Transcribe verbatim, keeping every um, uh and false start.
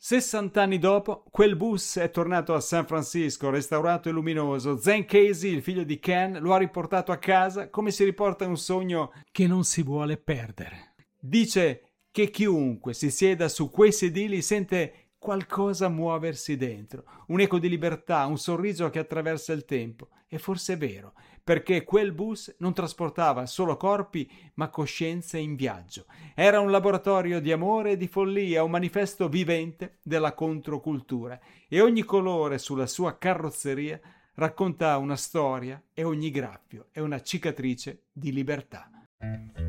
sessanta anni dopo, quel bus è tornato a San Francisco, restaurato e luminoso. Zen Casey, il figlio di Ken, lo ha riportato a casa come si riporta un sogno che non si vuole perdere. Dice che chiunque si sieda su quei sedili sente qualcosa muoversi dentro, un eco di libertà, un sorriso che attraversa il tempo. E forse è vero, perché quel bus non trasportava solo corpi, ma coscienze in viaggio. Era un laboratorio di amore e di follia, un manifesto vivente della controcultura. E ogni colore sulla sua carrozzeria racconta una storia e ogni graffio è una cicatrice di libertà.